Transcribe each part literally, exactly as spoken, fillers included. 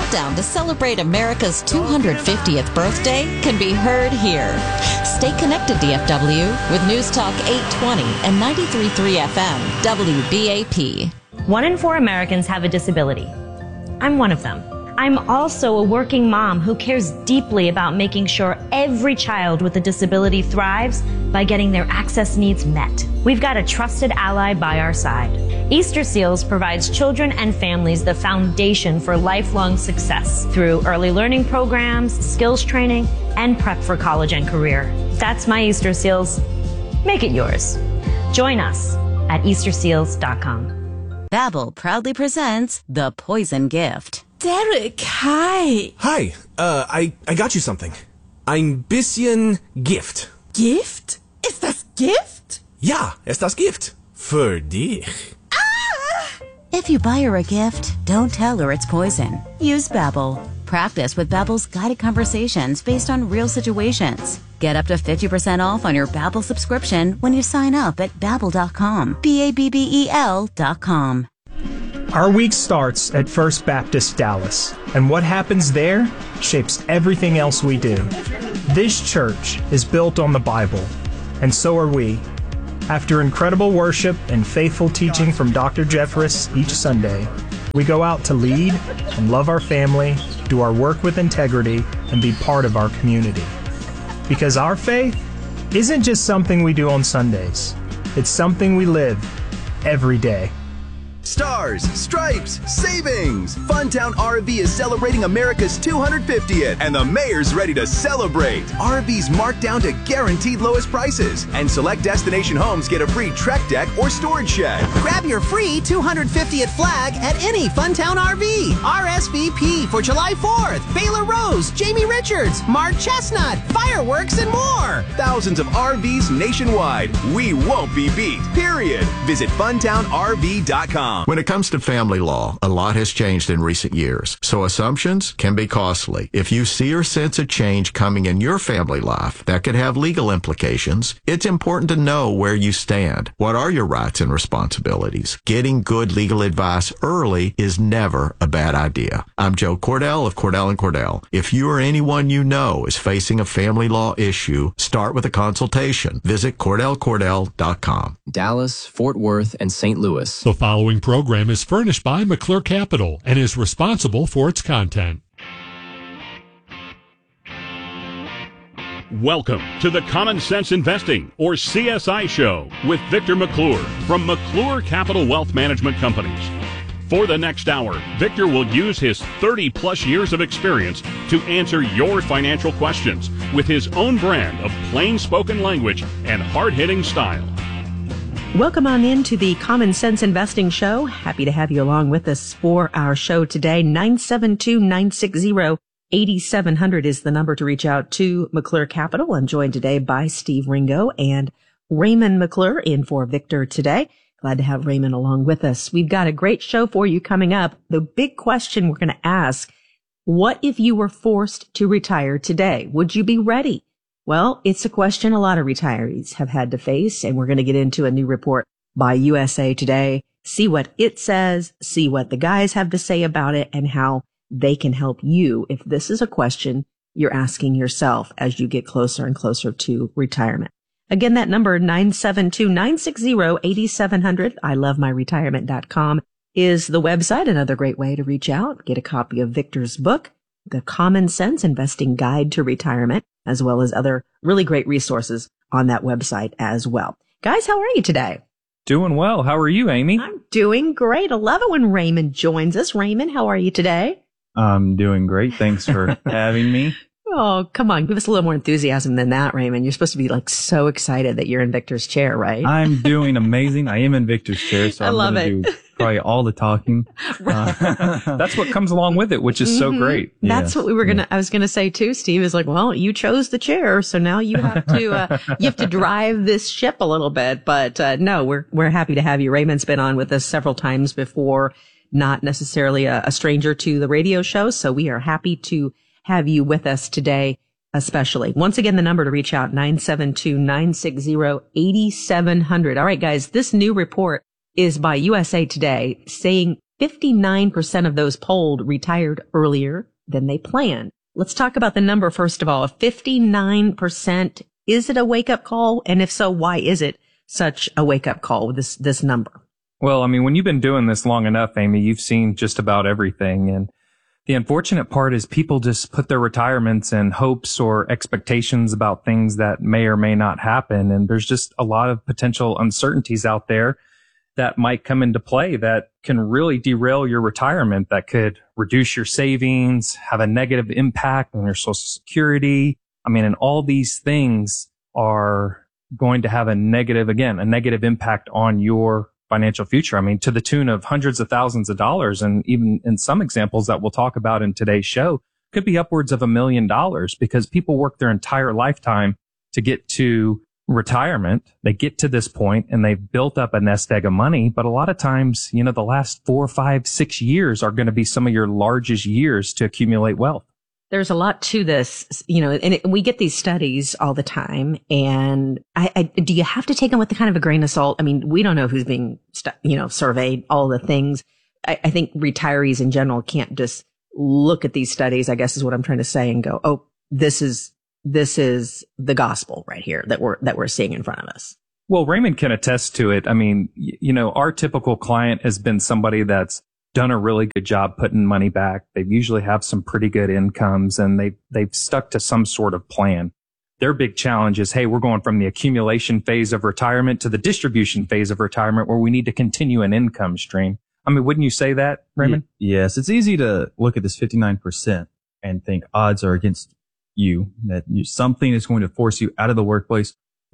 countdown to celebrate America's two hundred fiftieth birthday can be heard here. Stay connected, D F W, with News Talk eight twenty and ninety-three point three F M, W B A P. One in four Americans have a disability. I'm one of them. I'm also a working mom who cares deeply about making sure every child with a disability thrives by getting their access needs met. We've got a trusted ally by our side. Easter Seals provides children and families the foundation for lifelong success through early learning programs, skills training, and prep for college and career. That's my Easter Seals. Make it yours. Join us at Easter Seals dot com. Babbel proudly presents The Poison Gift. Derek, hi. Hi, uh, I, I got you something. Ein bisschen Gift. Gift? Ist das Gift? Ja, ist das Gift. Für dich. Ah! If you buy her a gift, don't tell her it's poison. Use Babbel. Practice with Babbel's guided conversations based on real situations. Get up to fifty percent off on your Babbel subscription when you sign up at babbel dot com. B A B B E L dot com. Our week starts at First Baptist Dallas, and what happens there shapes everything else we do. This church is built on the Bible, and so are we. After incredible worship and faithful teaching from Doctor Jeffress each Sunday, we go out to lead and love our family, do our work with integrity, and be part of our community. Because our faith isn't just something we do on Sundays. It's something we live every day. Stars, stripes, savings! Funtown R V is celebrating America's two hundred fiftieth, and the mayor's ready to celebrate. R Vs marked down to guaranteed lowest prices, and select destination homes get a free Trek deck or storage shed. Grab your free two hundred fiftieth flag at any Funtown R V. R S V P for July fourth, Baylor Rose, Jamie Richards, Mark Chestnut, fireworks, and more. Thousands of R Vs nationwide. We won't be beat, period. Visit funtown R V dot com. When it comes to family law, a lot has changed in recent years, so assumptions can be costly. If you see or sense a change coming in your family life that could have legal implications, it's important to know where you stand. What are your rights and responsibilities? Getting good legal advice early is never a bad idea. I'm Joe Cordell of Cordell and Cordell. If you or anyone you know is facing a family law issue, start with a consultation. Visit cordell cordell dot com. Dallas, Fort Worth, and Saint Louis. The following program is furnished by McClure Capital and is responsible for its content. Welcome to the Common Sense Investing, or C S I Show, with Victor McClure from McClure Capital Wealth Management Companies. For the next hour, Victor will use his thirty-plus years of experience to answer your financial questions with his own brand of plain-spoken language and hard-hitting style. Welcome on into the Common Sense Investing Show. Happy to have you along with us for our show today. nine seven two, nine six zero, eight seven zero zero is the number to reach out to McClure Capital. I'm joined today by Steve Ringo and Raymond McClure in for Victor today. Glad to have Raymond along with us. We've got a great show for you coming up. The big question we're going to ask, what if you were forced to retire today? Would you be ready? Well, it's a question a lot of retirees have had to face, and we're going to get into a new report by U S A Today, see what it says, see what the guys have to say about it, and how they can help you if this is a question you're asking yourself as you get closer and closer to retirement. Again, that number, nine seven two, nine six zero, eight seven zero zero, I love my retirement dot com, is the website. Another great way to reach out, get a copy of Victor's book, The Common Sense Investing Guide to Retirement, as well as other really great resources on that website as well. Guys, how are you today? Doing well. How are you, Amy? I'm doing great. I love it when Raymond joins us. Raymond, how are you today? I'm doing great. Thanks for having me. Oh, come on. Give us a little more enthusiasm than that, Raymond. You're supposed to be like so excited that you're in Victor's chair, right? I'm doing amazing. I am in Victor's chair, so I I'm love going to do probably all the talking. Uh, that's what comes along with it, which is so Mm-hmm. great. That's yes. what we were going to, I was going to say too, Steve, is like, well, you chose the chair. So now you have to, uh, you have to drive this ship a little bit. But, uh, no, we're, we're happy to have you. Raymond's been on with us several times before, not necessarily a, a stranger to the radio show. So we are happy to have you with us today, especially. Once again, the number to reach out, nine seven two, nine six zero, eight seven zero zero. All right, guys, this new report is by U S A Today saying fifty-nine percent of those polled retired earlier than they planned. Let's talk about the number first of all. fifty-nine percent. Is it a wake-up call? And if so, why is it such a wake-up call with this, this number? Well, I mean, when you've been doing this long enough, Amy, you've seen just about everything. And the unfortunate part is people just put their retirements in hopes or expectations about things that may or may not happen. And there's just a lot of potential uncertainties out there that might come into play that can really derail your retirement, that could reduce your savings, have a negative impact on your Social Security. I mean, and all these things are going to have a negative, again, a negative impact on your financial future. I mean, to the tune of hundreds of thousands of dollars. And even in some examples that we'll talk about in today's show, could be upwards of a million dollars because people work their entire lifetime to get to retirement. They get to this point and they've built up a nest egg of money. But a lot of times, you know, the last four, five, six years are going to be some of your largest years to accumulate wealth. There's a lot to this, you know, and it, we get these studies all the time. And I, I, do you have to take them with the kind of a grain of salt? I mean, we don't know who's being, stu- you know, surveyed, all the things. I, I think retirees in general can't just look at these studies, I guess is what I'm trying to say, and go, oh, this is, this is the gospel right here that we're, that we're seeing in front of us. Well, Raymond can attest to it. I mean, you know, our typical client has been somebody that's done a really good job putting money back. They usually have some pretty good incomes and they, they've stuck to some sort of plan. Their big challenge is, hey, we're going from the accumulation phase of retirement to the distribution phase of retirement where we need to continue an income stream. I mean, wouldn't you say that, Raymond? Y- yes. It's easy to look at this fifty-nine percent and think odds are against you, that you, something is going to force you out of the workplace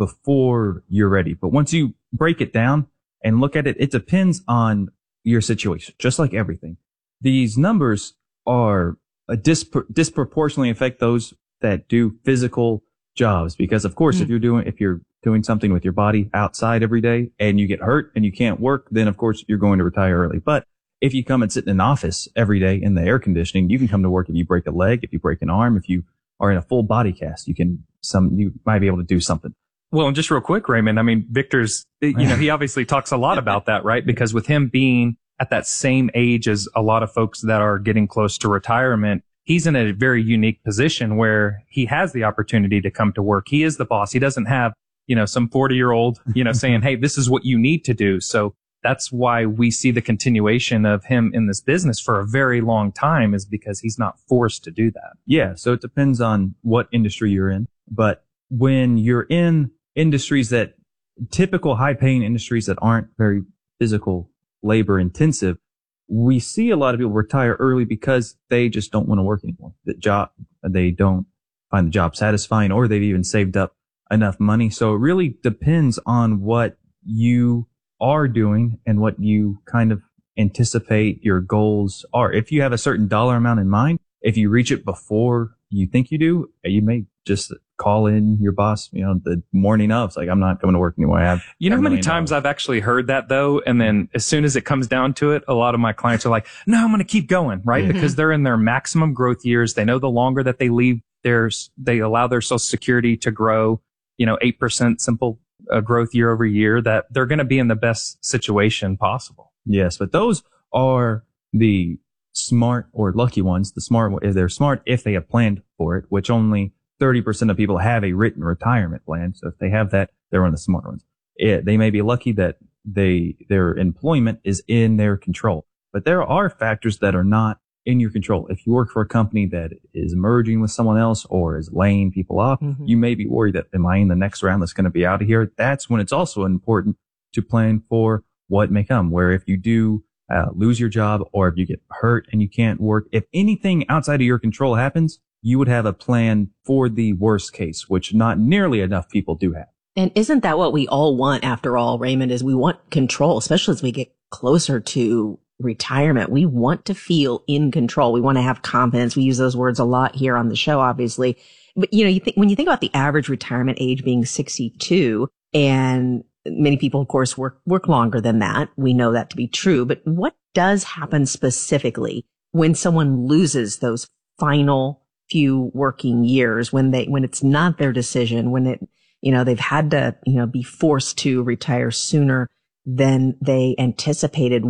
before you're ready. But once you break it down and look at it, it depends on your situation, just like everything. These numbers are a dispro- disproportionately affect those that do physical jobs, because of course, mm. if you're doing, if you're doing something with your body outside every day and you get hurt and you can't work, then of course you're going to retire early. But if you come and sit in an office every day in the air conditioning, you can come to work if you break a leg, if you break an arm, if you are in a full body cast, you can some, you might be able to do something. Well, and just real quick, Raymond, I mean, Victor's, you know, he obviously talks a lot about that, right? Because with him being at that same age as a lot of folks that are getting close to retirement, he's in a very unique position where he has the opportunity to come to work. He is the boss. He doesn't have, you know, some forty year old, you know, saying, hey, this is what you need to do. So that's why we see the continuation of him in this business for a very long time, is because he's not forced to do that. Yeah. So it depends on what industry you're in. But when you're in industries that typical high paying industries that aren't very physical labor intensive, we see a lot of people retire early because they just don't want to work anymore. The job, they don't find the job satisfying, or they've even saved up enough money. So it really depends on what you are doing and what you kind of anticipate your goals are. If you have a certain dollar amount in mind, if you reach it before you think you do, you may just call in your boss, you know, the morning of. It's like, I'm not coming to work anymore. I have you know how many times dollars. I've actually heard that though? And then as soon as it comes down to it, a lot of my clients are like, no, I'm going to keep going, right? Mm-hmm. Because they're in their maximum growth years. They know the longer that they leave theirs, they allow their Social Security to grow, you know, eight percent simple uh, growth year over year, that they're going to be in the best situation possible. Yes. But those are the smart or lucky ones. The smart, they're smart if they have planned for it, which only thirty percent of people have a written retirement plan. So if they have that, they're one of the smart ones. It, they may be lucky that they, their employment is in their control, but there are factors that are not in your control. If you work for a company that is merging with someone else or is laying people off, mm-hmm. you may be worried that, am I in the next round that's going to be out of here? That's when it's also important to plan for what may come, where if you do uh, lose your job, or if you get hurt and you can't work, if anything outside of your control happens, you would have a plan for the worst case, which not nearly enough people do have. And isn't that what we all want after all, Raymond, is we want control, especially as we get closer to retirement. We want to feel in control. We want to have confidence. We use those words a lot here on the show, obviously. But, you know, you think, when you think about the average retirement age being sixty-two, and many people, of course, work, work longer than that. We know that to be true. But what does happen specifically when someone loses those final few working years, when they, when it's not their decision, when it, you know, they've had to, you know, be forced to retire sooner than they anticipated? What,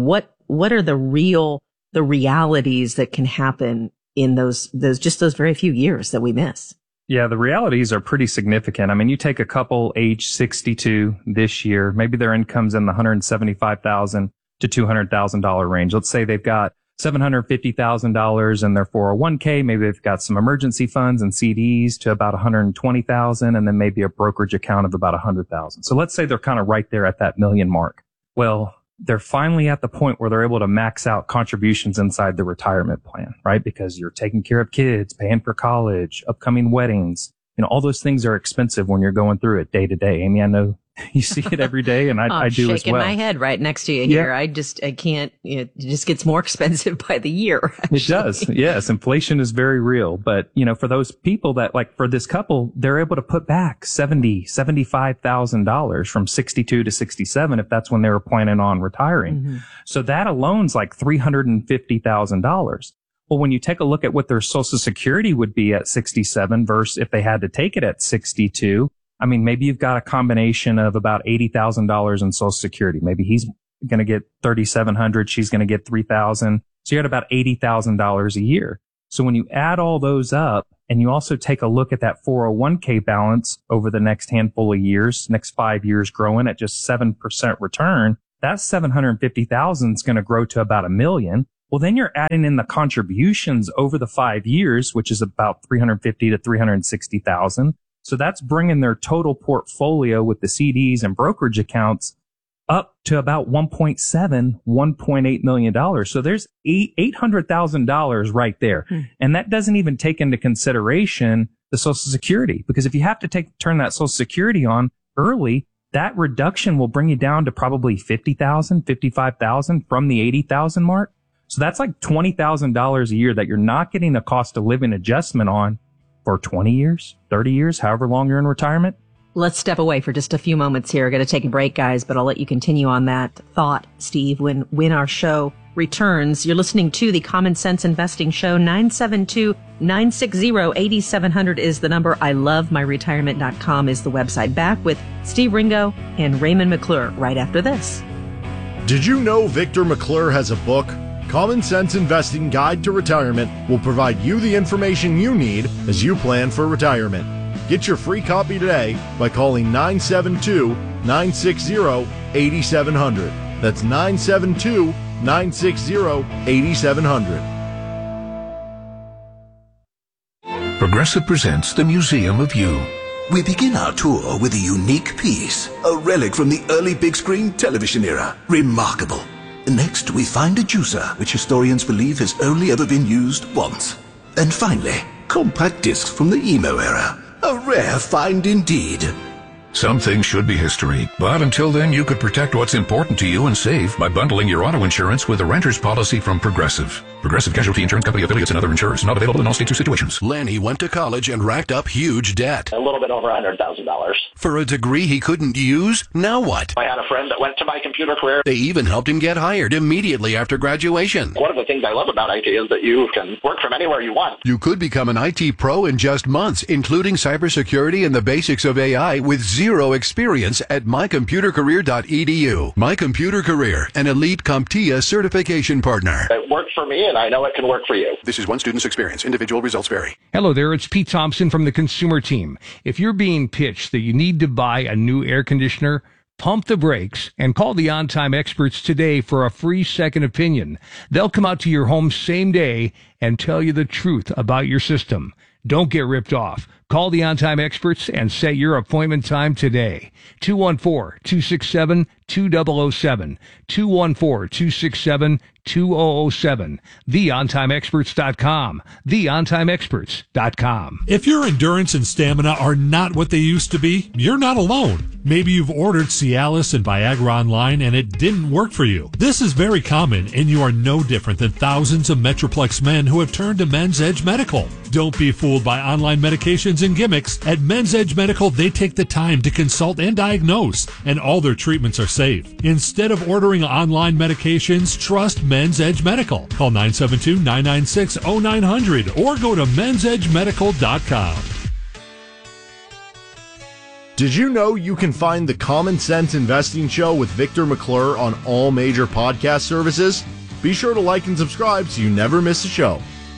what are the real, the realities that can happen in those, those, just those very few years that we miss? Yeah, the realities are pretty significant. I mean, you take a couple age sixty-two this year, maybe their income's in the one hundred seventy-five thousand dollars to two hundred thousand dollars range. Let's say they've got seven hundred fifty thousand dollars in their four oh one k. Maybe they've got some emergency funds and C Ds to about one hundred twenty thousand dollars, and then maybe a brokerage account of about one hundred thousand dollars. So let's say they're kind of right there at that million mark. Well, they're finally at the point where they're able to max out contributions inside the retirement plan, right? Because you're taking care of kids, paying for college, upcoming weddings. You know, all those things are expensive when you're going through it day to day. Amy, I know you see it every day, and I, oh, I do as well. Shaking my head right next to you here. Yeah. I just, I can't, it just gets more expensive by the year. Actually. It does. Yes. Inflation is very real. But, you know, for those people that, like for this couple, they're able to put back seventy thousand dollars, seventy-five thousand dollars from sixty-two to sixty-seven if that's when they were planning on retiring. Mm-hmm. So that alone's like three hundred fifty thousand dollars. Well, when you take a look at what their Social Security would be at sixty-seven versus if they had to take it at sixty-two, I mean, maybe you've got a combination of about eighty thousand dollars in Social Security. Maybe he's going to get thirty-seven hundred dollars. She's going to get three thousand dollars. So you're at about eighty thousand dollars a year. So when you add all those up and you also take a look at that four oh one k balance over the next handful of years, next five years growing at just seven percent return, that seven hundred fifty thousand dollars is going to grow to about a million. Well, then you're adding in the contributions over the five years, which is about three hundred fifty to three hundred sixty thousand. So that's bringing their total portfolio with the C Ds and brokerage accounts up to about one point seven, one point eight million dollars. So there's eight hundred thousand dollars right there. Hmm. And that doesn't even take into consideration the Social Security, because if you have to take, turn that Social Security on early, that reduction will bring you down to probably fifty thousand, fifty-five thousand from the eighty thousand mark. So that's like twenty thousand dollars a year that you're not getting a cost of living adjustment on for twenty years, thirty years, however long you're in retirement. Let's step away for just a few moments here. Got to take a break, guys, but I'll let you continue on that thought, Steve, when, when our show returns. You're listening to the Common Sense Investing Show. nine seven two, nine six zero, eight seven zero zero is the number. I love my retirement dot com is the website. Back with Steve Ringo and Raymond McClure right after this. Did you know Victor McClure has a book? Common Sense Investing Guide to Retirement will provide you the information you need as you plan for retirement. Get your free copy today by calling nine seven two, nine six zero, eight seven zero zero. That's nine seven two, nine six zero, eight seven zero zero. Progressive presents the Museum of You. We begin our tour with a unique piece, a relic from the early big screen television era. Remarkable. Next, we find a juicer, which historians believe has only ever been used once. And finally, compact discs from the emo era. A rare find indeed. Some things should be history, but until then you could protect what's important to you and save by bundling your auto insurance with a renter's policy from Progressive. Progressive Casualty Insurance Company affiliates and other insurers. Not available in all states or situations. Lanny went to college and racked up huge debt. A little bit over one hundred thousand dollars. For a degree he couldn't use? Now what? I had a friend that went to My Computer Career. They even helped him get hired immediately after graduation. One of the things I love about I T is that you can work from anywhere you want. You could become an I T pro in just months, including cybersecurity and the basics of A I with zero experience at my computer career dot e d u. My Computer Career, an elite CompTIA certification partner. It worked for me, and I know it can work for you. This is one student's experience. Individual results vary. Hello there, it's Pete Thompson from the Consumer Team. If you're being pitched that you need to buy a new air conditioner, pump the brakes and call the On Time experts today for a free second opinion. They'll come out to your home same day and tell you the truth about your system. Don't get ripped off. Call the On Time experts and set your appointment time today. two one four, two six seven, two zero zero seven. two one four, two six seven, two zero zero seven. the on time experts dot com. the on time experts dot com. If your endurance and stamina are not what they used to be, you're not alone. Maybe you've ordered Cialis and Viagra online and it didn't work for you. This is very common, and you are no different than thousands of Metroplex men who have turned to Men's Edge Medical. Don't be fooled by online medications and gimmicks. At Men's Edge Medical, they take the time to consult and diagnose, and all their treatments are safe. Instead of ordering online medications, trust Men's Edge Medical. Call nine seven two, nine nine six, zero nine zero zero or go to men's edge medical dot com. Did you know you can find the Common Sense Investing Show with Victor McClure on all major podcast services? Be sure to like and subscribe so you never miss a show.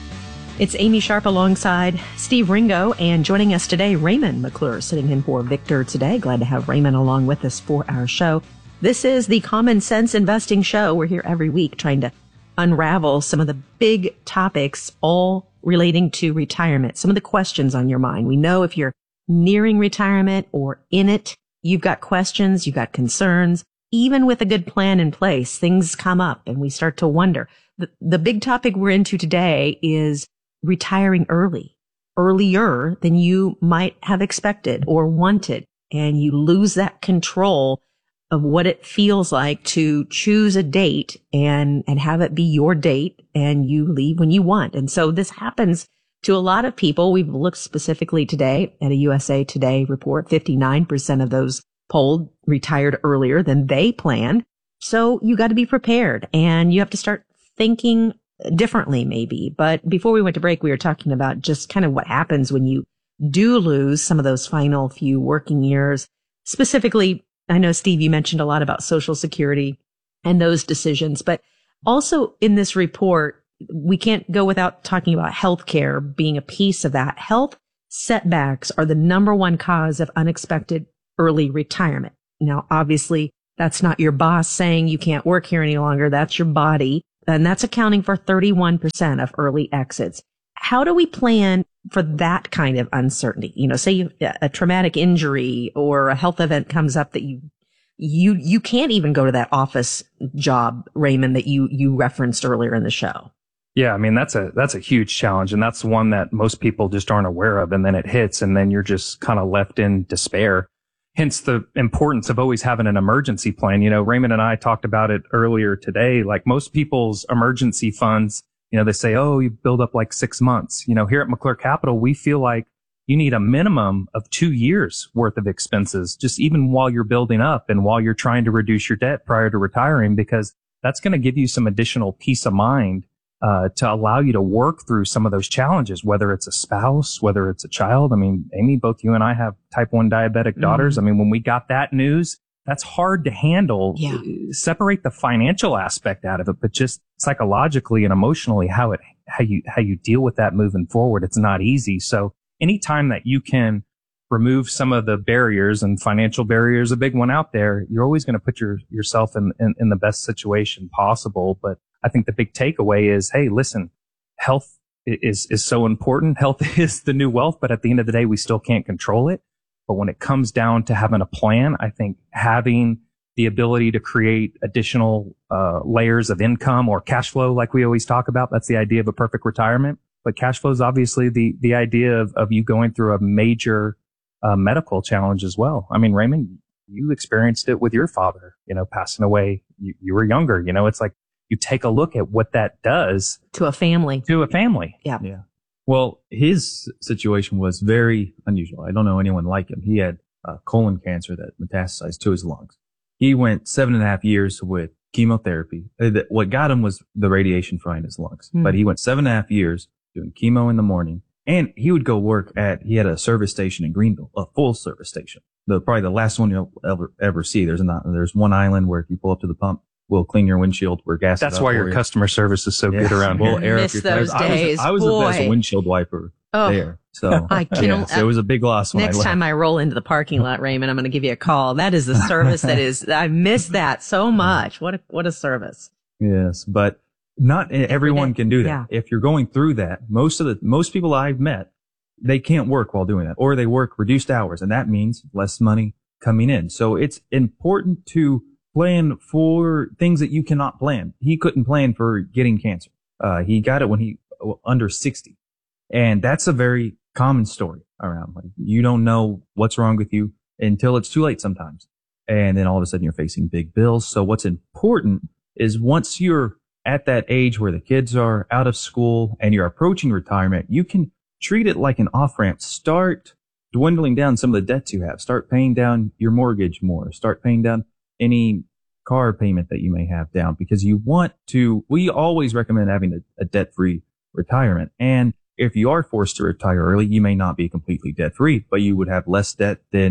It's Amy Sharp alongside Steve Ringo, and joining us today, Raymond McClure, sitting in for Victor today. Glad to have Raymond along with us for our show. This is the Common Sense Investing Show. We're here every week trying to unravel some of the big topics, all relating to retirement, some of the questions on your mind. We know if you're nearing retirement or in it, you've got questions, you've got concerns. Even with a good plan in place, things come up and we start to wonder. The, the big topic we're into today is retiring early, earlier than you might have expected or wanted. And you lose that control of what it feels like to choose a date and, and have it be your date, and you leave when you want. And so this happens to a lot of people. We've looked specifically today at a U S A Today report. fifty-nine percent of those polled retired earlier than they planned. So you got to be prepared, and you have to start thinking differently maybe. But before we went to break, we were talking about just kind of what happens when you do lose some of those final few working years. Specifically, I know, Steve, you mentioned a lot about Social Security and those decisions, but also in this report, we can't go without talking about healthcare being a piece of that. Health setbacks are the number one cause of unexpected early retirement. Now, obviously, that's not your boss saying you can't work here any longer. That's your body. And that's accounting for thirty-one percent of early exits. How do we plan for that kind of uncertainty? You know, say you, a traumatic injury or a health event comes up that you you you can't even go to that office job, Raymond, that you you referenced earlier in the show. Yeah, I mean, that's a that's a huge challenge, and that's one that most people just aren't aware of, and then it hits, and then you're just kind of left in despair. Hence the importance of always having an emergency plan. You know, Raymond and I talked about it earlier today. Like most people's emergency funds, you know, they say, oh, you build up like six months. You know, here at McClure Capital, we feel like you need a minimum of two years worth of expenses, just even while you're building up and while you're trying to reduce your debt prior to retiring, because that's going to give you some additional peace of mind uh, to allow you to work through some of those challenges, whether it's a spouse, whether it's a child. I mean, Amy, both you and I have type one diabetic daughters. Mm-hmm. I mean, when we got that news, that's hard to handle. Yeah. Separate the financial aspect out of it, but just psychologically and emotionally, how it, how you, how you deal with that moving forward. It's not easy. So anytime that you can remove some of the barriers, and financial barriers, a big one out there, you're always going to put your, yourself in, in, in the best situation possible. But I think the big takeaway is, hey, listen, health is, is so important. Health is the new wealth, but at the end of the day, we still can't control it. But when it comes down to having a plan, I think having the ability to create additional uh, layers of income or cash flow, like we always talk about, that's the idea of a perfect retirement. But cash flow is obviously the the idea of, of you going through a major uh, medical challenge as well. I mean, Raymond, you experienced it with your father, you know, passing away. You, you were younger, you know, it's like you take a look at what that does to a family, to a family. Yeah. Yeah. Well, his situation was very unusual. I don't know anyone like him. He had uh, colon cancer that metastasized to his lungs. He went seven and a half years with chemotherapy. What got him was the radiation frying his lungs. Mm. But he went seven and a half years doing chemo in the morning, and he would go work at, he had a service station in Greenville, a full service station. The, probably the last one you'll ever, ever see. There's not, there's one island where if you pull up to the pump, we'll clean your windshield where gas That's is why your you. customer service is so yeah. good around we'll here. Air Miss those I days. was, I was Boy. the best windshield wiper oh. there. So, I can, yeah, so it was a big loss when next I left. time I roll into the parking lot, Raymond, I'm going to give you a call. That is the service that is, I miss that so much. What a, what a service. Yes, but not everyone can do that. Yeah. If you're going through that, most of the, most people I've met, they can't work while doing that, or they work reduced hours, and that means less money coming in. So it's important to plan for things that you cannot plan. He couldn't plan for getting cancer. Uh, he got it when he under sixty. And that's a very common story around. Like, you don't know what's wrong with you until it's too late sometimes. And then all of a sudden you're facing big bills. So what's important is once you're at that age where the kids are out of school and you're approaching retirement, you can treat it like an off-ramp. Start dwindling down some of the debts you have. Start paying down your mortgage more. Start paying down any car payment that you may have down, because you want to, we always recommend having a, a debt-free retirement. And if you are forced to retire early, you may not be completely debt-free, but you would have less debt than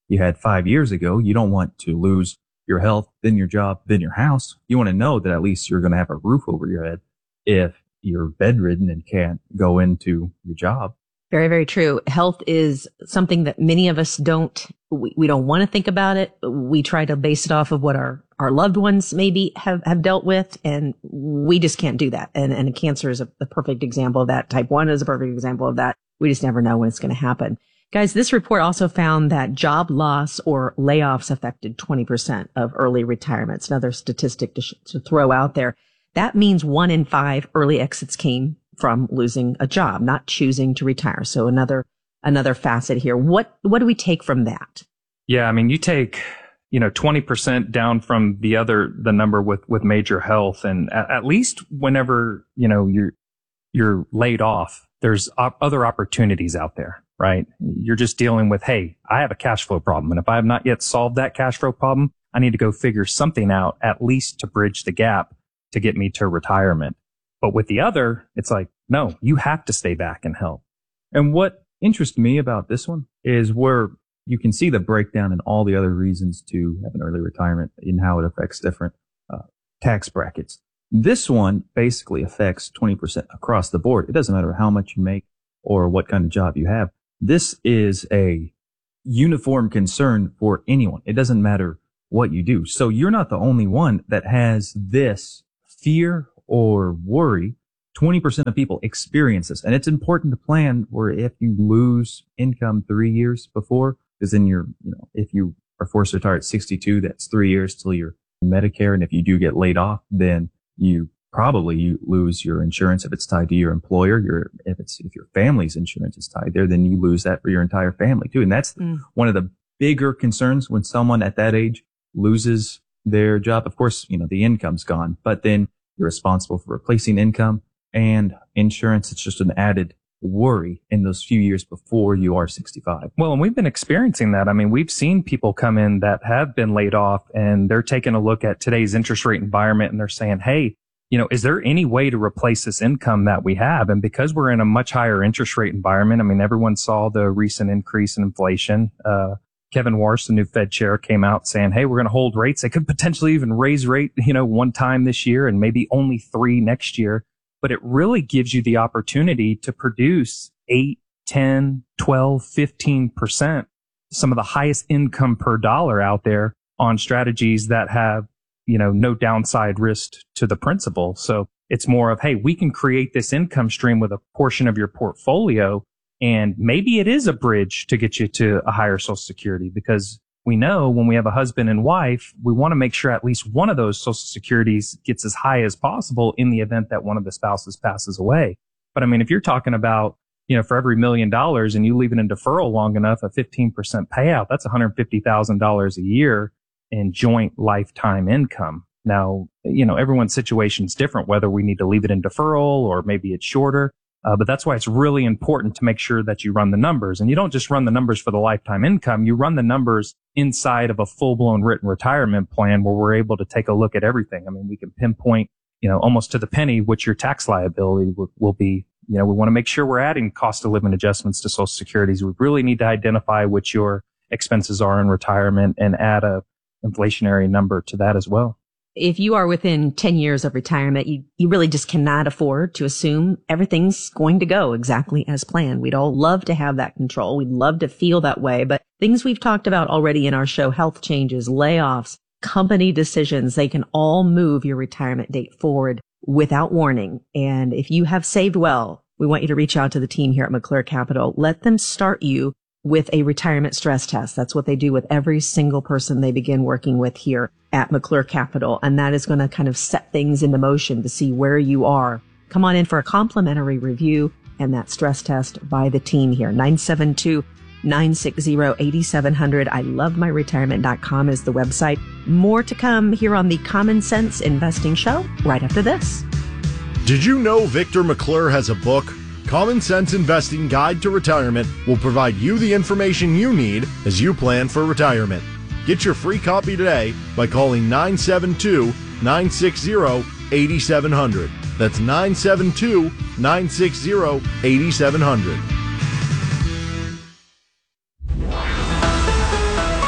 you had five years ago. You don't want to lose your health, then your job, then your house. You want to know that at least you're going to have a roof over your head if you're bedridden and can't go into your job. Very, very true. Health is something that many of us don't, we, we don't want to think about it. We try to base it off of what our, our loved ones maybe have, have dealt with, and we just can't do that. And, and cancer is a, a perfect example of that. Type one is a perfect example of that. We just never know when it's going to happen. Guys, this report also found that job loss or layoffs affected twenty percent of early retirements. Another statistic to, sh- to throw out there. That means one in five early exits came from losing a job, not choosing to retire. So another, another facet here. What, what do we take from that? Yeah. I mean, you take, you know, twenty percent down from the other, the number with, with major health. And at, at least whenever, you know, you're, you're laid off, there's op- other opportunities out there, right? You're just dealing with, hey, I have a cash flow problem. And if I have not yet solved that cash flow problem, I need to go figure something out, at least to bridge the gap to get me to retirement. But with the other, it's like, no, you have to stay back and help. And what interests me about this one is where you can see the breakdown in all the other reasons to have an early retirement and how it affects different uh, tax brackets. This one basically affects twenty percent across the board. It doesn't matter how much you make or what kind of job you have. This is a uniform concern for anyone. It doesn't matter what you do. So you're not the only one that has this fear or worry. twenty percent of people experience this. And it's important to plan where if you lose income three years before, because then you're, you know, if you are forced to retire at sixty-two, that's three years till you're Medicare. And if you do get laid off, then you probably you lose your insurance if it's tied to your employer. Your, if it's, if your family's insurance is tied there, then you lose that for your entire family too. And that's mm. one of the bigger concerns when someone at that age loses their job. Of course, you know, the income's gone, but then you're responsible for replacing income and insurance. It's just an added worry in those few years before you are sixty-five. Well, and we've been experiencing that. I mean, we've seen people come in that have been laid off and they're taking a look at today's interest rate environment and they're saying, hey, you know, is there any way to replace this income that we have? And because we're in a much higher interest rate environment, I mean, everyone saw the recent increase in inflation. Uh, Kevin Warsh, the new Fed chair, came out saying, hey, we're going to hold rates. They could potentially even raise rate, you know, one time this year and maybe only three next year. But it really gives you the opportunity to produce eight, ten, twelve, fifteen percent, some of the highest income per dollar out there on strategies that have, you know, no downside risk to the principal. So it's more of, hey, we can create this income stream with a portion of your portfolio. And maybe it is a bridge to get you to a higher Social Security, because we know when we have a husband and wife, we want to make sure at least one of those Social Securities gets as high as possible in the event that one of the spouses passes away. But I mean, if you're talking about, you know, for every million dollars and you leave it in deferral long enough, a fifteen percent payout, that's one hundred fifty thousand dollars a year in joint lifetime income. Now, you know, everyone's situation is different, whether we need to leave it in deferral or maybe it's shorter. Uh, but that's why it's really important to make sure that you run the numbers. And you don't just run the numbers for the lifetime income. You run the numbers inside of a full-blown written retirement plan where we're able to take a look at everything. I mean, we can pinpoint, you know, almost to the penny what your tax liability will, will be. You know, we want to make sure we're adding cost of living adjustments to Social Securities. We really need to identify what your expenses are in retirement and add a inflationary number to that as well. If you are within ten years of retirement, you, you really just cannot afford to assume everything's going to go exactly as planned. We'd all love to have that control. We'd love to feel that way. But things we've talked about already in our show, health changes, layoffs, company decisions, they can all move your retirement date forward without warning. And if you have saved well, we want you to reach out to the team here at McClure Capital. Let them start you with a retirement stress test. That's what they do with every single person they begin working with here at McClure Capital. And that is going to kind of set things into motion to see where you are. Come on in for a complimentary review and that stress test by the team here. nine seven two, nine six zero, eight seven zero zero. I love my retirement dot com is the website. More to come here on the Common Sense Investing Show right after this. Did you know Victor McClure has a book? Common Sense Investing Guide to Retirement will provide you the information you need as you plan for retirement. Get your free copy today by calling nine seven two, nine six zero, eight seven zero zero. That's nine seven two, nine six zero, eight seven zero zero.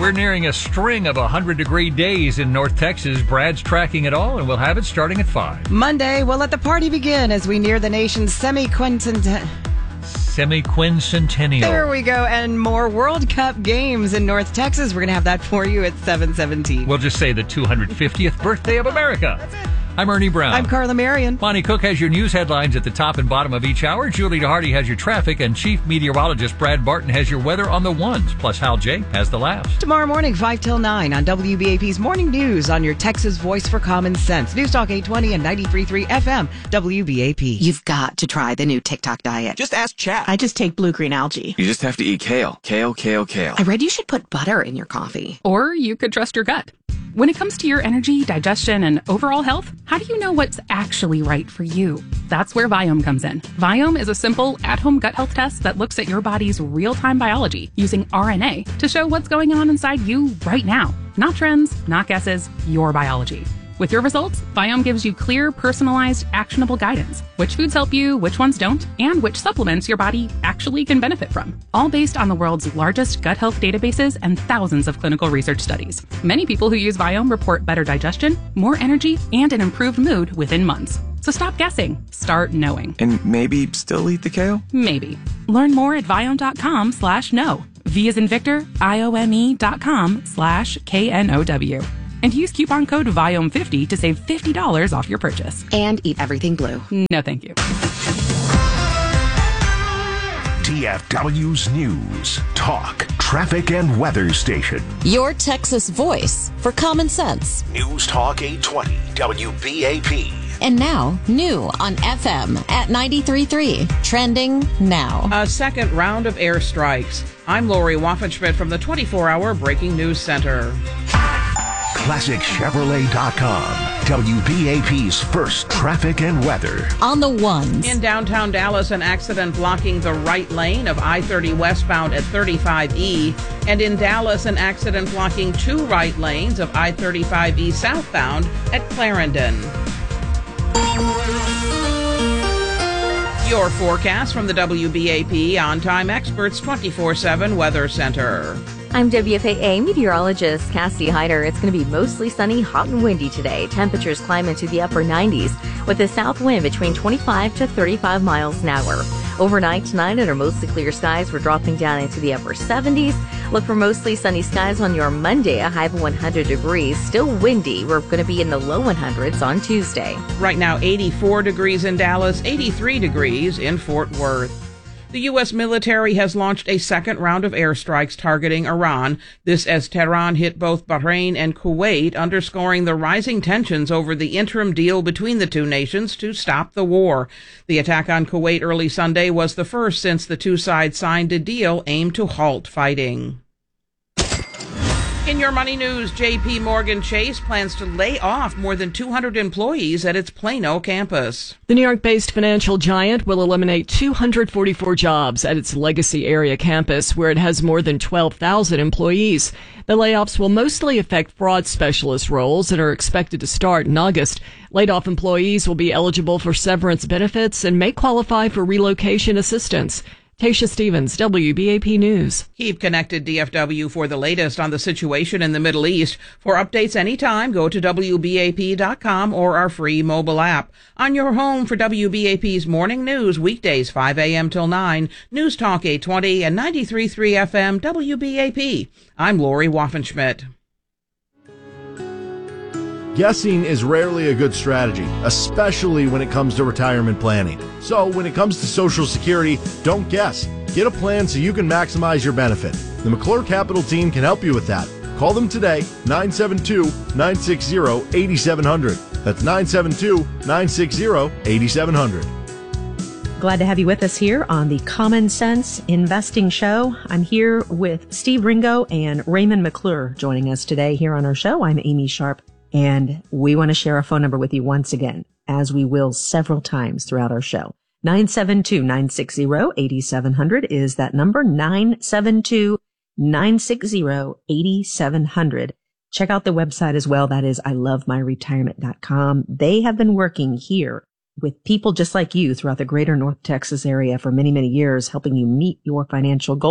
We're nearing a string of one hundred degree days in North Texas. Brad's tracking it all, and we'll have it starting at five. Monday, we'll let the party begin as we near the nation's semi-quincentennial. Semi-quincentennial. There we go. And more World Cup games in North Texas. We're going to have that for you at seven seventeen. We'll just say the two hundred fiftieth birthday of America. That's it. I'm Ernie Brown. I'm Carla Marion. Bonnie Cook has your news headlines at the top and bottom of each hour. Julie DeHardy has your traffic, and Chief Meteorologist Brad Barton has your weather on the ones. Plus, Hal J has the laughs. Tomorrow morning, five till nine on W B A P's Morning News on your Texas Voice for Common Sense. News Talk eight twenty and ninety-three point three F M, W B A P. You've got to try the new TikTok diet. Just ask chat. I just take blue-green algae. You just have to eat kale. Kale, kale, kale. I read you should put butter in your coffee. Or you could trust your gut. When it comes to your energy, digestion, and overall health, how do you know what's actually right for you? That's where Viome comes in. Viome is a simple, at-home gut health test that looks at your body's real-time biology using R N A to show what's going on inside you right now. Not trends, not guesses, your biology. With your results, Viome gives you clear, personalized, actionable guidance. Which foods help you, which ones don't, and which supplements your body actually can benefit from. All based on the world's largest gut health databases and thousands of clinical research studies. Many people who use Viome report better digestion, more energy, and an improved mood within months. So stop guessing. Start knowing. And maybe still eat the kale? Maybe. Learn more at Viome.com slash know. V as in Victor, I O M E dot com slash K N O W. And use coupon code Viome fifty to save fifty dollars off your purchase. And eat everything blue. No, thank you. T F W's News, Talk, Traffic, and Weather Station. Your Texas voice for common sense. News Talk eight twenty, W B A P. And now, new on F M at ninety-three point three. Trending now. A second round of airstrikes. I'm Lori Waffenschmidt from the twenty-four hour Breaking News Center. Classic Chevrolet dot com, W B A P's first traffic and weather. On the ones. In downtown Dallas, an accident blocking the right lane of I thirty westbound at thirty-five E. And in Dallas, an accident blocking two right lanes of I thirty-five E southbound at Clarendon. Your forecast from the W B A P On-Time Experts twenty-four seven Weather Center. I'm W F A A meteorologist Cassie Hyder. It's going to be mostly sunny, hot and windy today. Temperatures climb into the upper nineties with a south wind between twenty-five to thirty-five miles an hour. Overnight tonight, under mostly clear skies, we're dropping down into the upper seventies. Look for mostly sunny skies on your Monday, a high of one hundred degrees. Still windy. We're going to be in the low hundreds on Tuesday. Right now, eighty-four degrees in Dallas, eighty-three degrees in Fort Worth. The U S military has launched a second round of airstrikes targeting Iran. This as Tehran hit both Bahrain and Kuwait, underscoring the rising tensions over the interim deal between the two nations to stop the war. The attack on Kuwait early Sunday was the first since the two sides signed a deal aimed to halt fighting. In your money news, J P Morgan Chase plans to lay off more than two hundred employees at its Plano campus. The New York-based financial giant will eliminate two hundred forty-four jobs at its legacy area campus, where it has more than twelve thousand employees. The layoffs will mostly affect fraud specialist roles and are expected to start in August. Laid-off employees will be eligible for severance benefits and may qualify for relocation assistance. Tasha Stevens, W B A P News. Keep connected, D F W, for the latest on the situation in the Middle East. For updates anytime, go to W B A P dot com or our free mobile app. On your home for W B A P's Morning News, weekdays five a.m. till nine, News Talk eight twenty and ninety-three point three F M W B A P. I'm Lori Waffenschmidt. Guessing is rarely a good strategy, especially when it comes to retirement planning. So when it comes to Social Security, don't guess. Get a plan so you can maximize your benefit. The McClure Capital team can help you with that. Call them today, nine seven two, nine six zero, eight seven zero zero. That's nine seven two, nine six zero, eight seven zero zero. Glad to have you with us here on the Common Sense Investing Show. I'm here with Steve Ringo and Raymond McClure joining us today here on our show. I'm Amy Sharp. And we want to share a phone number with you once again, as we will several times throughout our show. nine seven two, nine six zero, eight seven zero zero is that number, nine seven two, nine six zero, eight seven zero zero. Check out the website as well. That is I love my retirement dot com. They have been working here with people just like you throughout the greater North Texas area for many, many years, helping you meet your financial goals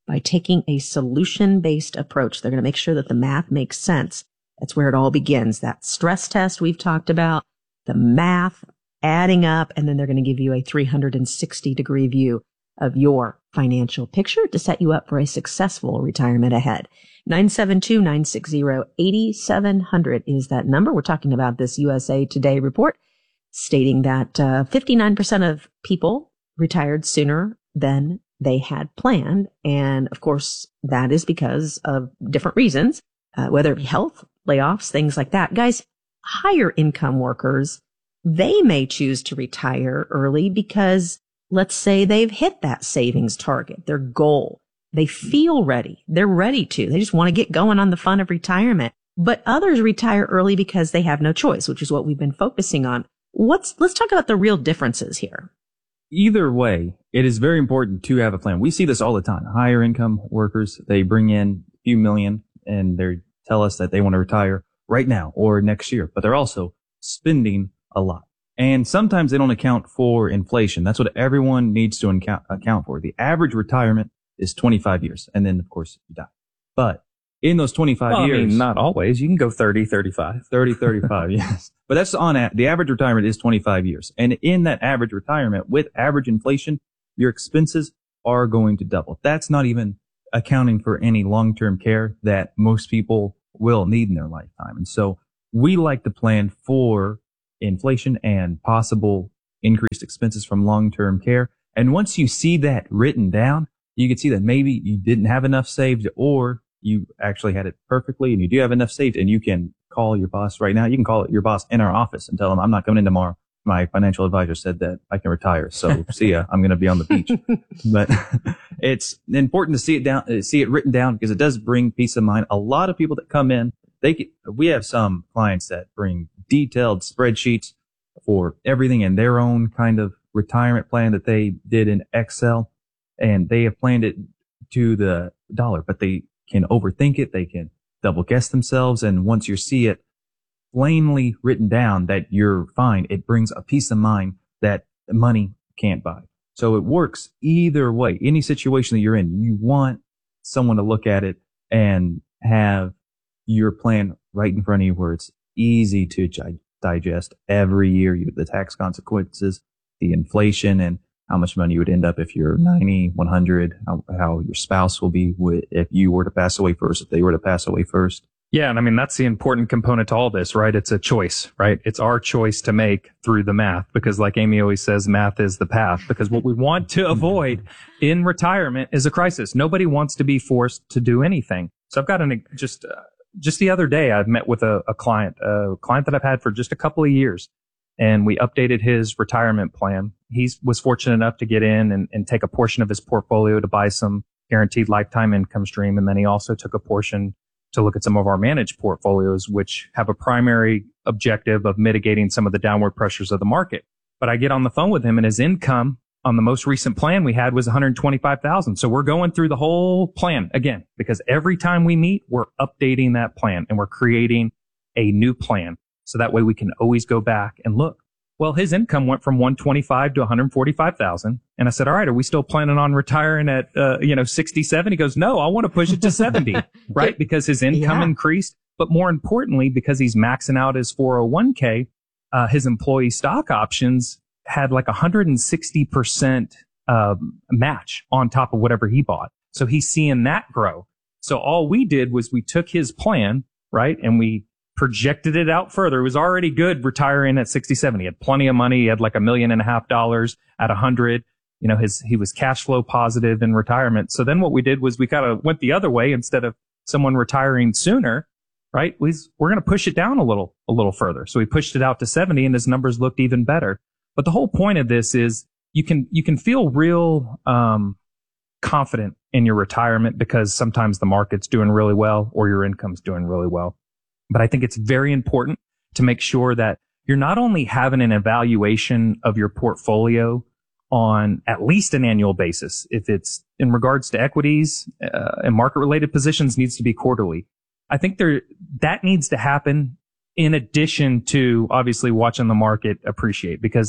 by taking a solution-based approach. They're going to make sure that the math makes sense. That's where it all begins. That stress test we've talked about, the math adding up, and then they're going to give you a three hundred sixty degree view of your financial picture to set you up for a successful retirement ahead. nine seven two, nine six zero, eight seven zero zero is that number. We're talking about this U S A Today report stating that uh, fifty-nine percent of people retired sooner than they had planned. And of course, that is because of different reasons, uh, whether it be health, layoffs, things like that. Guys, higher income workers, they may choose to retire early because let's say they've hit that savings target, their goal. They feel ready. They're ready to. They just want to get going on the fun of retirement. But others retire early because they have no choice, which is what we've been focusing on. What's, let's talk about the real differences here. Either way, it is very important to have a plan. We see this all the time. Higher income workers, they bring in a few million and they tell us that they want to retire right now or next year, but they're also spending a lot. And sometimes they don't account for inflation. That's what everyone needs to account, account for. The average retirement is twenty-five years. And then, of course, you die. But in those twenty-five well, years. I mean, not always. You can go thirty, thirty-five. thirty, thirty-five, yes. But that's on a, the average retirement is twenty-five years. And in that average retirement, with average inflation, your expenses are going to double. That's not even accounting for any long-term care that most people will need in their lifetime. And so we like to plan for inflation and possible increased expenses from long-term care. And once you see that written down, you can see that maybe you didn't have enough saved or you actually had it perfectly and you do have enough saved, and you can call your boss right now. You can call your boss in our office and tell them, I'm not coming in tomorrow. My financial advisor said that I can retire. So see ya. I'm going to be on the beach. But it's important to see it down, see it written down because it does bring peace of mind. A lot of people that come in, they get, we have some clients that bring detailed spreadsheets for everything in their own kind of retirement plan that they did in Excel, and they have planned it to the dollar, but they can overthink it. They can double guess themselves. And once you see it plainly written down that you're fine, it brings a peace of mind that money can't buy. So it works either way. Any situation that you're in, you want someone to look at it and have your plan right in front of you where it's easy to gi- digest every year. You the tax consequences, the inflation, and how much money you would end up if you're ninety, one hundred, how, how your spouse will be with, if you were to pass away first, if they were to pass away first. Yeah. And I mean, that's the important component to all this, right? It's a choice, right? It's our choice to make through the math, because like Amy always says, math is the path, because what we want to avoid in retirement is a crisis. Nobody wants to be forced to do anything. So I've got an, just, uh, just the other day, I've met with a, a client, a client that I've had for just a couple of years, and we updated his retirement plan. He was fortunate enough to get in and, and take a portion of his portfolio to buy some guaranteed lifetime income stream. And then he also took a portion to look at some of our managed portfolios, which have a primary objective of mitigating some of the downward pressures of the market. But I get on the phone with him, and his income on the most recent plan we had was one hundred twenty-five thousand dollars. So we're going through the whole plan again, because every time we meet, we're updating that plan and we're creating a new plan. So that way we can always go back and look. Well, his income went from one hundred twenty-five to one hundred forty-five thousand. And I said, all right, are we still planning on retiring at, uh, you know, sixty-seven? He goes, no, I want to push it to seventy, right? Because his income yeah. increased. But more importantly, because he's maxing out his four oh one k, uh, his employee stock options had like one hundred sixty percent um, match on top of whatever he bought. So he's seeing that grow. So all we did was we took his plan, right, and we projected it out further. It was already good retiring at sixty-seven. He had plenty of money. He had like a million and a half dollars at a hundred. You know, his, he was cash flow positive in retirement. So then what we did was we kind of went the other way. Instead of someone retiring sooner, right, we, we're going to push it down a little, a little further. So we pushed it out to seventy, and his numbers looked even better. But the whole point of this is you can, you can feel real, um, confident in your retirement because sometimes the market's doing really well or your income's doing really well. But I think it's very important to make sure that you're not only having an evaluation of your portfolio on at least an annual basis. If it's in regards to equities uh, and market related positions, needs to be quarterly. I think there, that needs to happen in addition to obviously watching the market appreciate, because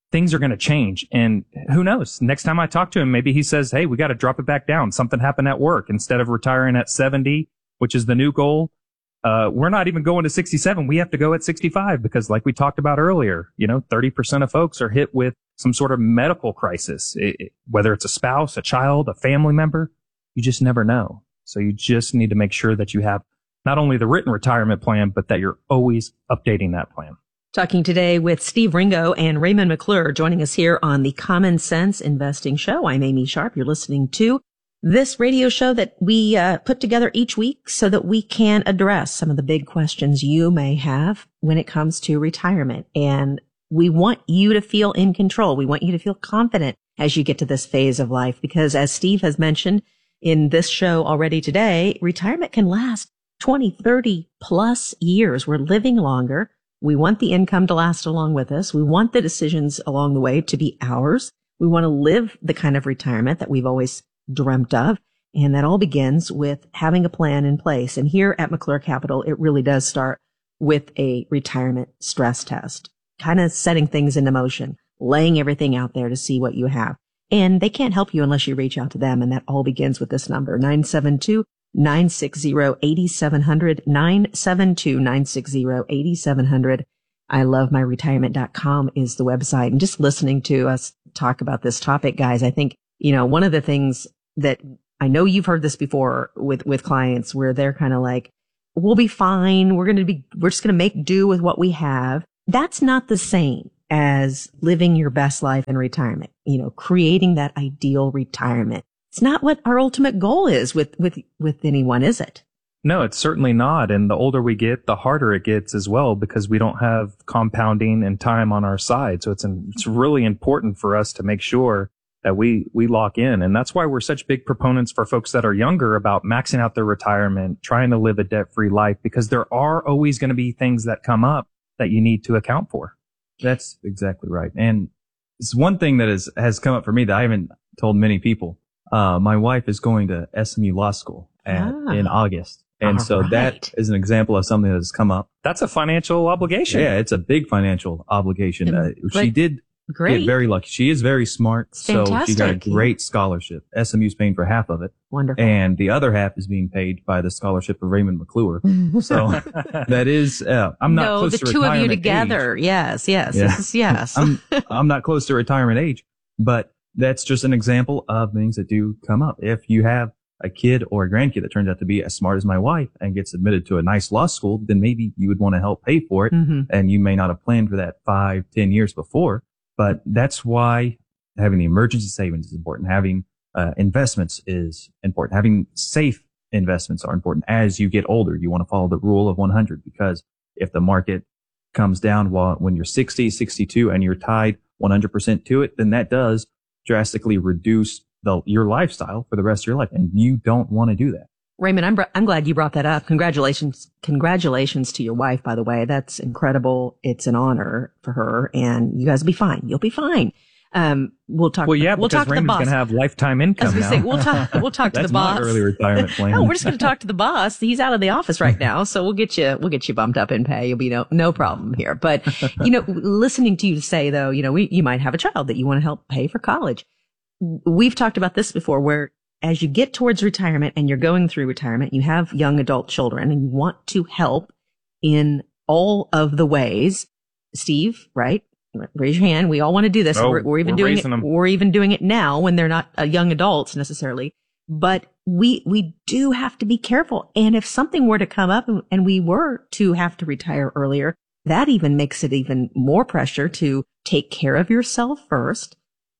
things are going to change. And who knows? Next time I talk to him, maybe he says, hey, we got to drop it back down. Something happened at work. Instead of retiring at seventy, which is the new goal, uh, we're not even going to sixty-seven. We have to go at sixty-five because like we talked about earlier, you know, thirty percent of folks are hit with some sort of medical crisis, it, it, whether it's a spouse, a child, a family member, you just never know. So you just need to make sure that you have not only the written retirement plan, but that you're always updating that plan. Talking today with Steve Ringo and Raymond McClure, joining us here on the Common Sense Investing Show. I'm Amy Sharp. You're listening to this radio show that we uh, put together each week so that we can address some of the big questions you may have when it comes to retirement. And we want you to feel in control. We want you to feel confident as you get to this phase of life, because as Steve has mentioned in this show already today, retirement can last twenty, thirty plus years. We're living longer. We want the income to last along with us. We want the decisions along the way to be ours. We want to live the kind of retirement that we've always dreamt of. And that all begins with having a plan in place. And here at McClure Capital, it really does start with a retirement stress test, kind of setting things into motion, laying everything out there to see what you have. And they can't help you unless you reach out to them. And that all begins with this number, nine seven two, nine six zero, eight seven zero zero, nine seven two, nine six zero, eight seven zero zero. I love my retirement dot com is the website. And just listening to us talk about this topic, guys, I think, you know, one of the things that I know you've heard this before with, with clients where they're kind of like, we'll be fine. We're going to be, we're just going to make do with what we have. That's not the same as living your best life in retirement, you know, creating that ideal retirement. It's not what our ultimate goal is with, with, with anyone, is it? No, it's certainly not. And the older we get, the harder it gets as well, because we don't have compounding and time on our side. So it's, an, it's really important for us to make sure that we, we lock in. And that's why we're such big proponents for folks that are younger about maxing out their retirement, trying to live a debt-free life, because there are always going to be things that come up that you need to account for. That's exactly right. And it's one thing that is, has come up for me that I haven't told many people. Uh, my wife is going to S M U Law School at, ah. in August. And All so right. that is an example of something that has come up. That's a financial obligation. Yeah, it's a big financial obligation. Uh, she did great. get very lucky. She is very smart. So she got a Fantastic. great scholarship. S M U's paying for half of it. Wonderful. And the other half is being paid by the scholarship of Raymond McClure. So that is, uh, I'm not no, close the to two of you retirement together. age. Yes, yes, Yeah. this is yes. I'm, I'm not close to retirement age, but that's just an example of things that do come up. If you have a kid or a grandkid that turns out to be as smart as my wife and gets admitted to a nice law school, then maybe you would want to help pay for it. Mm-hmm. And you may not have planned for that five, ten years before, but that's why having the emergency savings is important. Having uh, investments is important. Having safe investments are important. As you get older, you want to follow the rule of one hundred, because if the market comes down while when you're sixty, sixty-two and you're tied one hundred percent to it, then that does drastically reduce the, your lifestyle for the rest of your life. And you don't want to do that. Raymond, I'm, I'm glad you brought that up. Congratulations. Congratulations to your wife, by the way. That's incredible. It's an honor for her, and you guys will be fine. You'll be fine. Um, we'll talk. Well, yeah, we'll because talk to the Raymond's boss. going to have lifetime income As we now. say, we'll talk, we'll talk to the That's boss. my early retirement plan. No, we're just going to talk to the boss. He's out of the office right now. So we'll get you, we'll get you bumped up in pay. You'll be no, no problem here. But, you know, listening to you say though, you know, we, you might have a child that you want to help pay for college. We've talked about this before, where as you get towards retirement and you're going through retirement, you have young adult children and you want to help in all of the ways. Steve, right? Raise your hand. We all want to do this. Oh, we're, we're even we're doing it. raising them. We're even doing it now when they're not uh, young adults necessarily. But we, we do have to be careful. And if something were to come up and, and we were to have to retire earlier, that even makes it even more pressure to take care of yourself first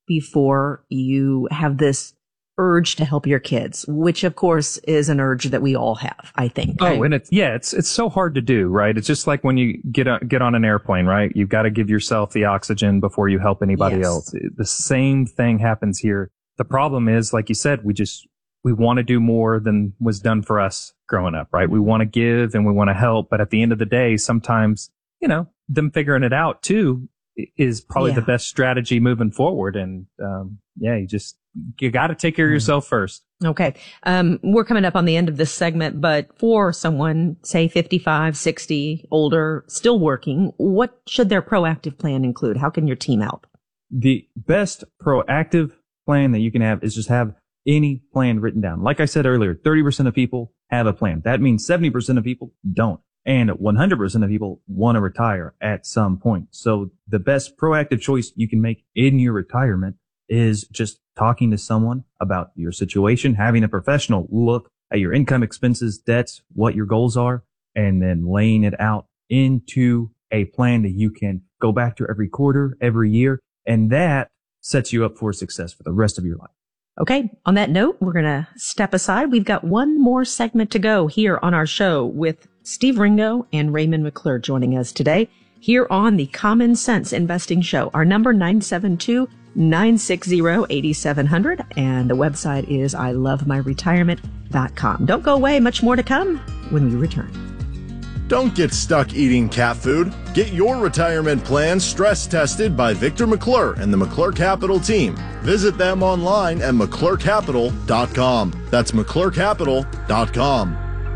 before you have this urge to help your kids, which of course is an urge that we all have, I think. Oh, right? and it's, yeah, it's, it's so hard to do, right? It's just like when you get on, get on an airplane, right? You've got to give yourself the oxygen before you help anybody Yes. else. The same thing happens here. The problem is, like you said, we just, we want to do more than was done for us growing up, right? We want to give and we want to help, but at the end of the day, sometimes, you know, them figuring it out too is probably Yeah. the best strategy moving forward. And, um, yeah, you just, you got to take care of yourself first. Okay. Um, we're coming up on the end of this segment, but for someone, say fifty-five, sixty, older, still working, what should their proactive plan include? How can your team help? the best proactive plan that you can have is just have any plan written down. Like I said earlier, thirty percent of people have a plan. That means seventy percent of people don't. And one hundred percent of people want to retire at some point. So the best proactive choice you can make in your retirement is just talking to someone about your situation, having a professional look at your income, expenses, debts, what your goals are, and then laying it out into a plan that you can go back to every quarter, every year. And that sets you up for success for the rest of your life. Okay. On that note, we're going to step aside. We've got one more segment to go here on our show with Steve Ringo and Raymond McClure joining us today here on the Common Sense Investing Show. Our number nine seven two, nine six zero, eight seven zero zero, and the website is I love my retirement dot com. Don't go away. Much more to come when we return. Don't get stuck eating cat food. Get your retirement plan stress tested by Victor McClure and the McClure Capital team. Visit them online at McClure Capital dot com. That's McClure Capital dot com.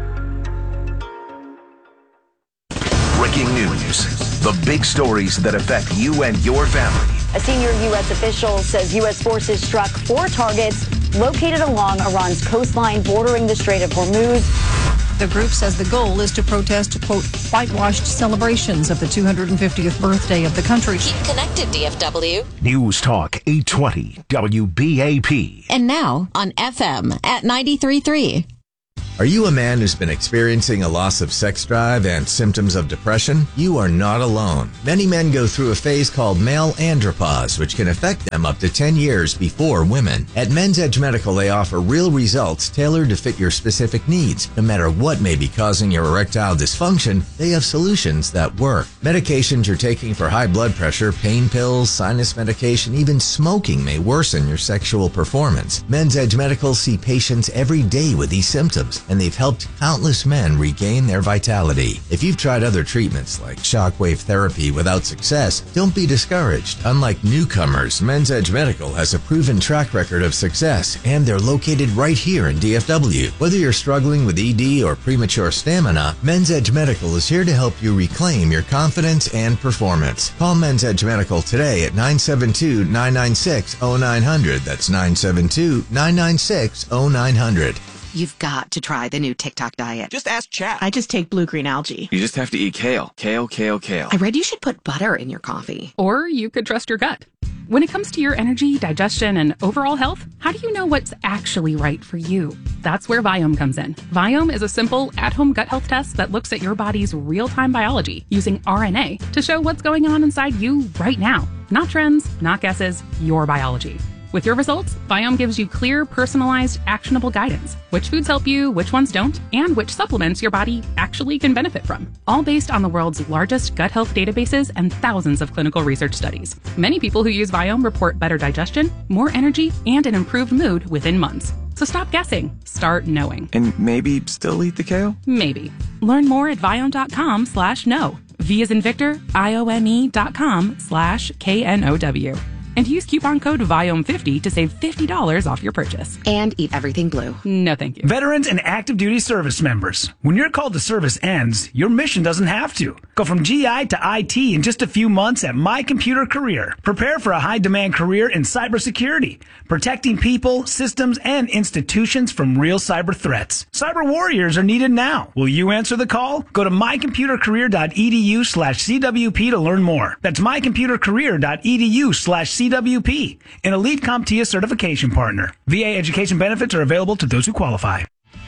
Breaking news. The big stories that affect you and your family. A senior U S official says U S forces struck four targets located along Iran's coastline bordering the Strait of Hormuz. The group says the goal is to protest, quote, whitewashed celebrations of the two hundred fiftieth birthday of the country. Keep connected, D F W. News Talk eight twenty W B A P. And now on F M at ninety-three point three. Are you a man who's been experiencing a loss of sex drive and symptoms of depression? You are not alone. Many men go through a phase called male andropause, which can affect them up to ten years before women. At Men's Edge Medical, they offer real results tailored to fit your specific needs. No matter what may be causing your erectile dysfunction, they have solutions that work. Medications you're taking for high blood pressure, pain pills, sinus medication, even smoking may worsen your sexual performance. Men's Edge Medical see patients every day with these symptoms, and they've helped countless men regain their vitality. If you've tried other treatments like shockwave therapy without success, don't be discouraged. Unlike newcomers, Men's Edge Medical has a proven track record of success, and they're located right here in D F W. Whether you're struggling with E D or premature stamina, Men's Edge Medical is here to help you reclaim your confidence and performance. Call Men's Edge Medical today at nine seven two, nine nine six, zero nine zero zero. That's nine seven two, nine nine six, zero nine zero zero. You've got to try the new TikTok diet. Just ask chat. I just take blue-green algae. You just have to eat kale. Kale, kale, kale. I read you should put butter in your coffee. Or you could trust your gut. When it comes to your energy, digestion, and overall health, how do you know what's actually right for you? That's where Viome comes in. Viome is a simple, at-home gut health test that looks at your body's real-time biology using R N A to show what's going on inside you right now. Not trends, not guesses, your biology. With your results, Viome gives you clear, personalized, actionable guidance. Which foods help you, which ones don't, and which supplements your body actually can benefit from. All based on the world's largest gut health databases and thousands of clinical research studies. Many people who use Viome report better digestion, more energy, and an improved mood within months. So stop guessing. Start knowing. And maybe still eat the kale? Maybe. Learn more at Viome.com slash know. V as in Victor, I O M E dot com slash K N O W. And use coupon code Viome fifty to save fifty dollars off your purchase. And eat everything blue. No, thank you. Veterans and active duty service members. When your call to service ends, your mission doesn't have to. Go from G I to I T in just a few months at My Computer Career. Prepare for a high-demand career in cybersecurity, protecting people, systems, and institutions from real cyber threats. Cyber warriors are needed now. Will you answer the call? Go to mycomputercareer.edu slash CWP to learn more. That's mycomputercareer.edu slash CWP. C W P, an elite CompTIA certification partner. V A education benefits are available to those who qualify.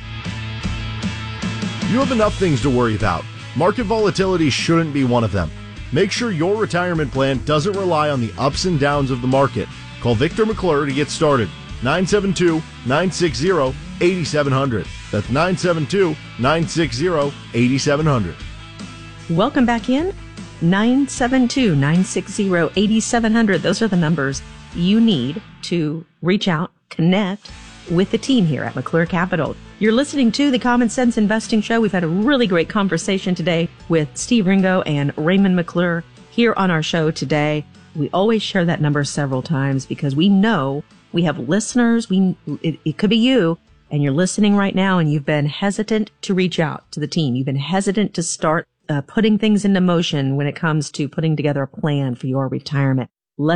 You have enough things to worry about. Market volatility shouldn't be one of them. Make sure your retirement plan doesn't rely on the ups and downs of the market. Call Victor McClure to get started. nine seven two, nine six zero, eight seven zero zero. That's nine seven two, nine six zero, eight seven zero zero. Welcome back in. nine seven two, nine six zero, eight seven zero zero. Those are the numbers you need to reach out, connect with the team here at McClure Capital. You're listening to the Common Sense Investing Show. We've had a really great conversation today with Steve Ringo and Raymond McClure here on our show today. We always share that number several times because we know we have listeners. We it, it could be you, and you're listening right now, and you've been hesitant to reach out to the team. You've been hesitant to start Uh, putting things into motion when it comes to putting together a plan for your retirement. Let's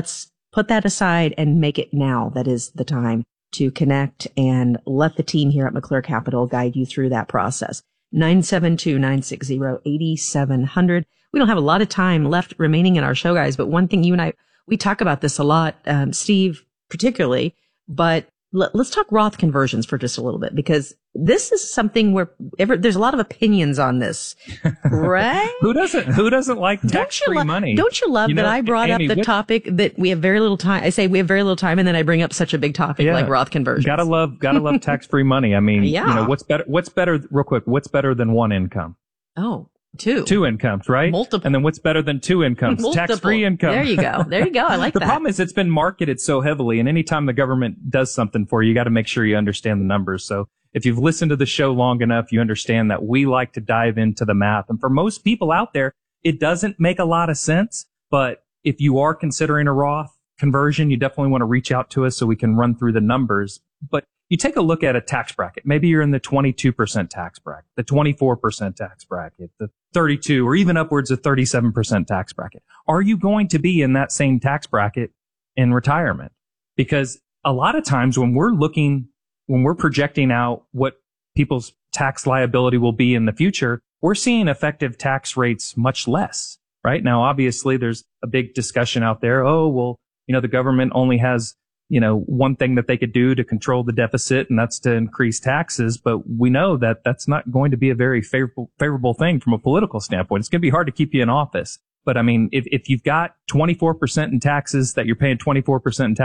put that aside and make it now. That is the time to connect and let the team here at McClure Capital guide you through that process. nine seven two, nine six zero, eight seven zero zero. We don't have a lot of time left remaining in our show, guys, but one thing you and I, we talk about this a lot, um, Steve particularly, but let, let's talk Roth conversions for just a little bit, because this is something where ever, there's a lot of opinions on this, right? Who doesn't, who doesn't like tax-free lo- money? Don't you love You know, that I brought Amy, up the what- topic that we have very little time? I say we have very little time, and then I bring up such a big topic Yeah. like Roth conversions. Gotta love, gotta love tax-free money. I mean, Yeah. you know, what's better, what's better, real quick, what's better than one income? Oh, two. Two incomes, right? Multiple. And then what's better than two incomes? Multiple. Tax-free income. There you go. There you go. I like the that. problem is it's been marketed so heavily, and anytime the government does something for you, you got to make sure you understand the numbers. So if you've listened to the show long enough, you understand that we like to dive into the math. And for most people out there, it doesn't make a lot of sense. But if you are considering a Roth conversion, you definitely want to reach out to us so we can run through the numbers. But you take a look at a tax bracket. Maybe you're in the twenty-two percent tax bracket, the twenty-four percent tax bracket, the thirty-two, or even upwards of thirty-seven percent tax bracket. Are you going to be in that same tax bracket in retirement? Because a lot of times when we're looking, when we're projecting out what people's tax liability will be in the future, we're seeing effective tax rates much less, right? Now, obviously, there's a big discussion out there. Oh, well, you know, the government only has, you know, one thing that they could do to control the deficit, and that's to increase taxes. But we know that that's not going to be a very favorable, favorable thing from a political standpoint. It's going to be hard to keep you in office. But I mean, if, if you've got twenty-four percent in taxes, that you're paying twenty-four percent in taxes,